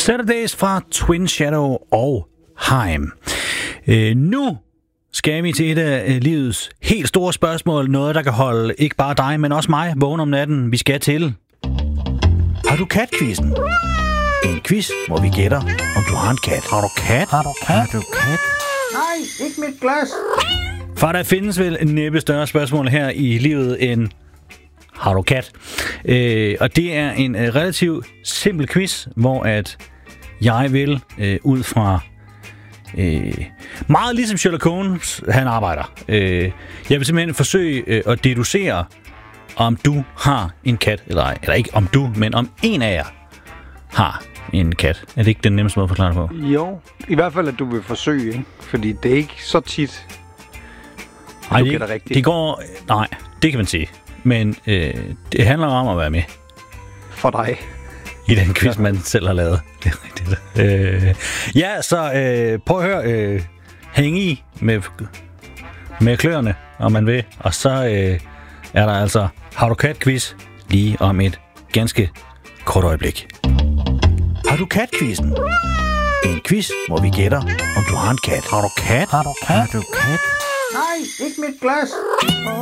Saturdays fra Twin Shadow og Haim. Nu skal vi til et af livets helt store spørgsmål. Noget, der kan holde ikke bare dig, men også mig vågen om natten. Vi skal til... Har du kat-quizzen? En quiz, hvor vi gætter, om du har en kat. Har du kat? Har du kat? Har du kat? Nej, ikke mit glas. For der findes vel en næppe større spørgsmål her i livet end... Har du kat? Og det er en relativt simpel quiz, hvor at jeg vil ud fra... meget ligesom Sherlock Holmes, han arbejder. Jeg vil simpelthen forsøge at deducere, om du har en kat eller ej. Eller ikke om du, men om en af jer har en kat. Er det ikke den nemmeste måde at forklare det på? Jo, i hvert fald at du vil forsøge, ikke? Fordi det er ikke så tit, Nej, du gætter rigtigt. Det går... Nej, det kan man sige. Men det handler om at være med. For dig. I den quiz, man selv har lavet. Det er rigtigt. Ja, så prøv at høre. Hæng i med kløerne, om man vil. Og så er der altså Har du kat-quiz lige om et ganske kort øjeblik. Har du kat-quizzen? En quiz, hvor vi gætter, om du har en kat. Har du kat? Har du kat? Har du kat? Nej, ikke mit glas.